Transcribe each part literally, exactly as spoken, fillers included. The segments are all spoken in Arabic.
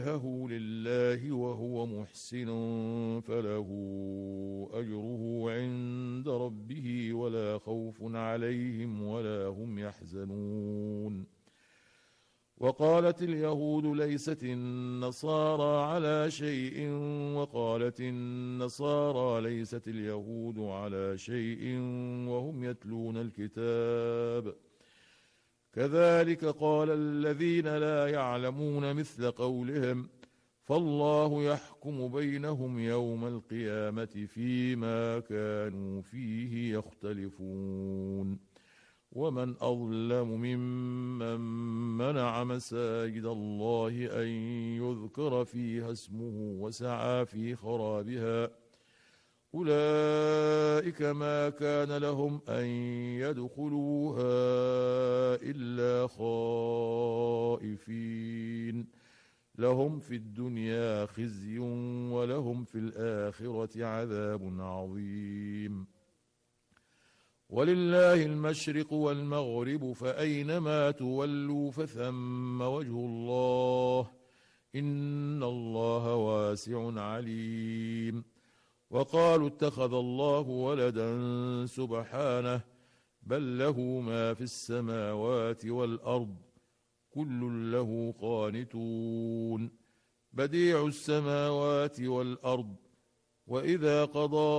وجهه لله وهو محسن فله أجره عند ربه ولا خوف عليهم ولا هم يحزنون. وقالت اليهود ليست النصارى على شيء وقالت النصارى ليست اليهود على شيء وهم يتلون الكتاب كذلك قال الذين لا يعلمون مثل قولهم فالله يحكم بينهم يوم القيامة فيما كانوا فيه يختلفون. ومن أظلم ممن منع مساجد الله أن يذكر فيها اسمه وسعى في خرابها أولئك ما كان لهم أن يدخلوها إلا خائفين لهم في الدنيا خزي ولهم في الآخرة عذاب عظيم. ولله المشرق والمغرب فأينما تولوا فثم وجه الله إن الله واسع عليم. وقالوا اتخذ الله ولدا سبحانه بل له ما في السماوات والأرض كل له قانتون بديع السماوات والأرض وإذا قضى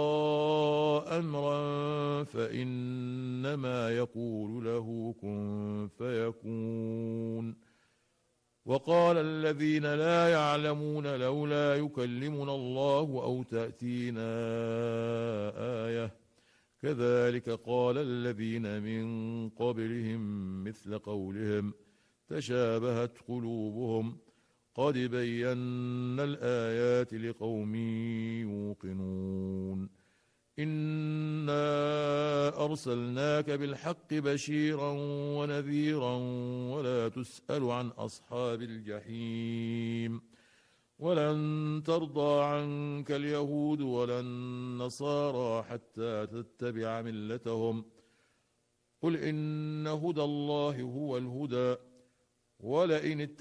أمرا فإنما يقول له كن فيكون. وقال الذين لا يعلمون لولا يكلمنا الله أو تأتينا آية كذلك قال الذين من قبلهم مثل قولهم تشابهت قلوبهم قد بينا الآيات لقوم يوقنون. إنا أرسلناك بالحق بشيرا ونذيرا ولا تسأل عن أصحاب الجحيم. ولن ترضى عنك اليهود ولا النصارى حتى تتبع ملتهم قل إن هدى الله هو الهدى ولئن اتبعت